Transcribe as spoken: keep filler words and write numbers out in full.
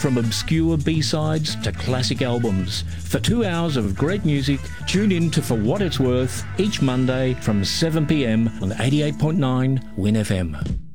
From obscure B-sides to classic albums. For two hours of great music, tune in to For What It's Worth each Monday from seven p m on eighty-eight point nine Win F M.